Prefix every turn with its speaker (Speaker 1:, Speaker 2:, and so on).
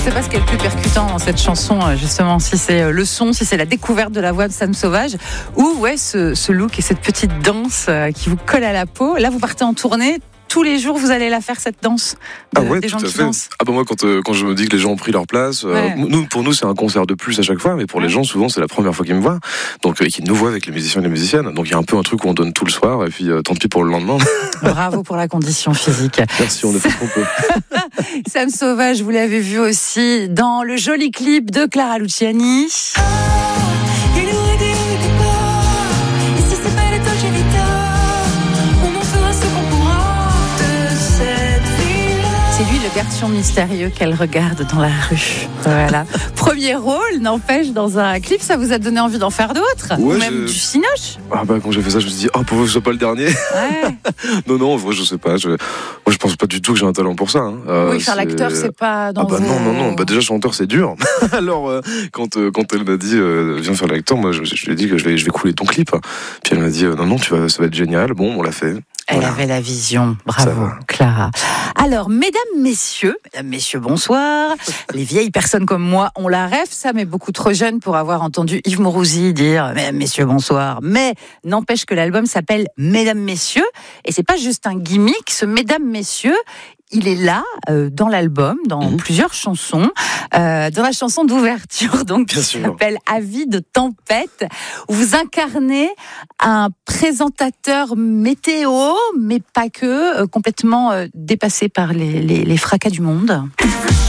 Speaker 1: sais pas ce qui est le plus percutant dans cette chanson, justement, si c'est le son, si c'est la découverte de la voix de Sam Sauvage, ou ce look et cette petite danse qui vous colle à la peau. Là, vous partez en tournée. Tous les jours, vous allez la faire, cette danse
Speaker 2: ouais,
Speaker 1: des gens
Speaker 2: tout à
Speaker 1: qui
Speaker 2: fait.
Speaker 1: dansent.
Speaker 2: Moi, quand je me dis que les gens ont pris leur place,
Speaker 1: Ouais.
Speaker 2: pour nous, c'est un concert de plus à chaque fois, mais pour les gens, souvent, c'est la première fois qu'ils me voient, donc qu'ils nous voient avec les musiciens et les musiciennes. Donc il y a un peu un truc où on donne tout le soir, et puis tant pis pour le lendemain.
Speaker 1: Bravo pour la condition physique.
Speaker 2: Merci, on a fait ce qu'on peut.
Speaker 1: Sam Sauvage, vous l'avez vu aussi dans le joli clip de Clara Luciani. C'est lui le garçon mystérieux qu'elle regarde dans la rue. Voilà. Premier rôle, n'empêche, dans un clip, ça vous a donné envie d'en faire d'autres?
Speaker 2: Ouais,
Speaker 1: ou même du cinoche?
Speaker 2: Quand j'ai fait ça, je me suis dit, pour que ce soit pas le dernier.
Speaker 1: Ouais.
Speaker 2: Non, je sais pas. Moi, je pense pas du tout que j'ai un talent pour ça.
Speaker 1: Oui, faire l'acteur, c'est pas dans vos...
Speaker 2: Non. Déjà, chanteur, c'est dur. Alors, quand elle m'a dit, viens faire l'acteur, moi, je lui ai dit que je vais couler ton clip. Puis elle m'a dit, non, ça va être génial. Bon, on l'a fait.
Speaker 1: Elle avait la vision. Bravo, Clara. Alors, mesdames, messieurs, bonsoir. Les vieilles personnes comme moi, on la rêve, ça, mais beaucoup trop jeune pour avoir entendu Yves Mourouzi dire « Mesdames, messieurs, bonsoir ». Mais n'empêche que l'album s'appelle « Mesdames, messieurs ». Et c'est pas juste un gimmick, ce « Mesdames, messieurs ». Il est là, dans l'album, dans plusieurs chansons, dans la chanson d'ouverture, donc, qui s'appelle Avis de tempête, où vous incarnez un présentateur météo, mais pas que, complètement dépassé par les fracas du monde.